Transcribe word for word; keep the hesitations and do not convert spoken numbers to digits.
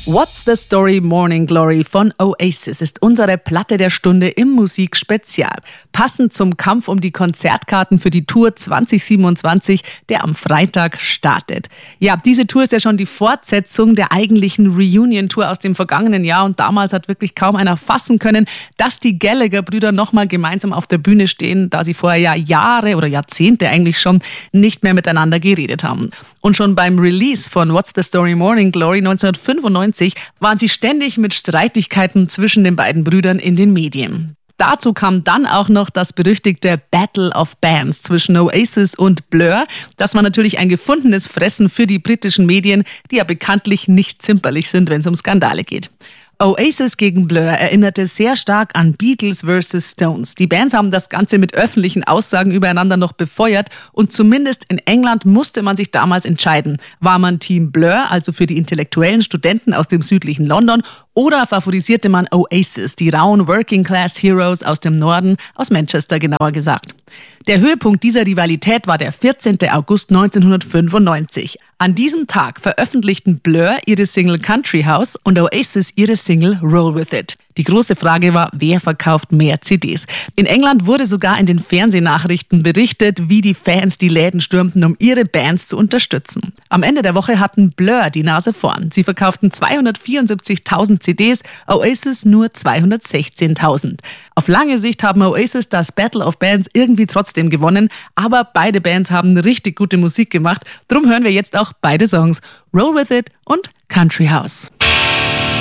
What's the Story Morning Glory von Oasis ist unsere Platte der Stunde im Musikspezial. Passend zum Kampf um die Konzertkarten für die Tour zwanzig siebenundzwanzig, der am Freitag startet. Ja, diese Tour ist ja schon die Fortsetzung der eigentlichen Reunion-Tour aus dem vergangenen Jahr und damals hat wirklich kaum einer fassen können, dass die Gallagher-Brüder nochmal gemeinsam auf der Bühne stehen, da sie vorher ja Jahre oder Jahrzehnte eigentlich schon nicht mehr miteinander geredet haben. Und schon beim Release von What's the Story Morning Glory neunzehnhundertfünfundneunzig waren sie ständig mit Streitigkeiten zwischen den beiden Brüdern in den Medien. Dazu kam dann auch noch das berüchtigte Battle of Bands zwischen Oasis und Blur. Das war natürlich ein gefundenes Fressen für die britischen Medien, die ja bekanntlich nicht zimperlich sind, wenn es um Skandale geht. Oasis gegen Blur erinnerte sehr stark an Beatles versus Stones. Die Bands haben das Ganze mit öffentlichen Aussagen übereinander noch befeuert und zumindest in England musste man sich damals entscheiden. War man Team Blur, also für die intellektuellen Studenten aus dem südlichen London, oder favorisierte man Oasis, die rauen Working-Class-Heroes aus dem Norden, aus Manchester genauer gesagt. Der Höhepunkt dieser Rivalität war der vierzehnten August neunzehnhundertfünfundneunzig. An diesem Tag veröffentlichten Blur ihre Single Country House und Oasis ihre Single Roll With It. Die große Frage war, wer verkauft mehr C Ds? In England wurde sogar in den Fernsehnachrichten berichtet, wie die Fans die Läden stürmten, um ihre Bands zu unterstützen. Am Ende der Woche hatten Blur die Nase vorn. Sie verkauften zweihundertvierundsiebzigtausend C Ds, Oasis nur zweihundertsechzehntausend. Auf lange Sicht haben Oasis das Battle of Bands irgendwie trotzdem gewonnen, aber beide Bands haben richtig gute Musik gemacht. Drum hören wir jetzt auch beide Songs, Roll With It und Country House.